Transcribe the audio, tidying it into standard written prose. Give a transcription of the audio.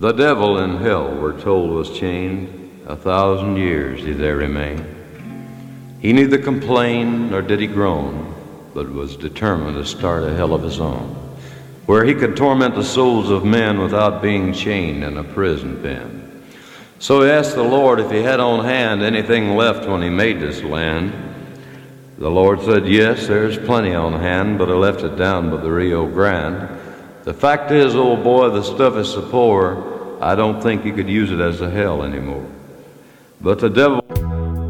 The devil in hell, we're told, was chained. 1,000 years he there remained. He neither complained nor did he groan, but was determined to start a hell of his own, where he could torment the souls of men without being chained in a prison pen. So he asked the Lord if he had on hand anything left when he made this land. The Lord said, yes, there's plenty on hand, but I left it down by the Rio Grande. The fact is, old boy, the stuff is so poor, I don't think you could use it as a hell anymore. But the devil